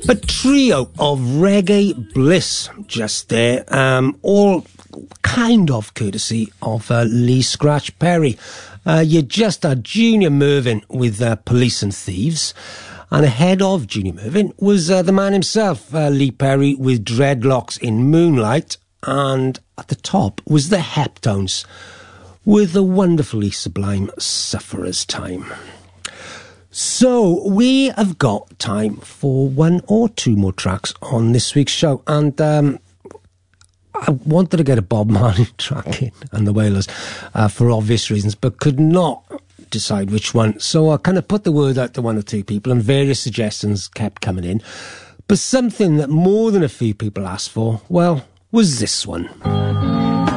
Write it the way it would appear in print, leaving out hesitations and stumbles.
A trio of reggae bliss just there, all kind of courtesy of Lee Scratch Perry. You just had Junior Murvin with Police and Thieves, and ahead of Junior Murvin was the man himself, Lee Perry, with Dreadlocks in Moonlight, and at the top was the Heptones with the wonderfully sublime Sufferer's Time. So, we have got time for one or two more tracks on this week's show, and I wanted to get a Bob Marley track in, and the Wailers, for obvious reasons, but could not decide which one. So I kind of put the word out to one or two people, and various suggestions kept coming in. But something that more than a few people asked for, well, was this one.